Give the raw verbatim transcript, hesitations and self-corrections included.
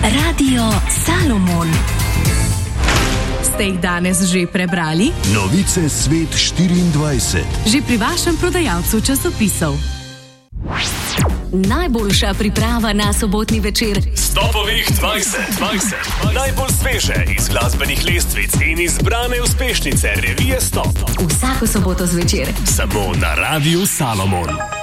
Radio Salomon. Ste jih danes že prebrali? Novice Svet štiriindvajset. Že pri vašem prodajalcu časopisov. Najboljša priprava na sobotni večer. Stopovih dvajset dvajset. Najbolj sveže iz glasbenih lestvic in izbrane uspešnice revije Stop. Vsako soboto zvečer. Samo na Radiu Salomon.